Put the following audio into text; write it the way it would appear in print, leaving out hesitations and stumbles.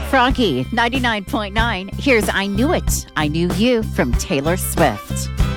Froggy 99.9. Here's I Knew It, I Knew You from Taylor Swift.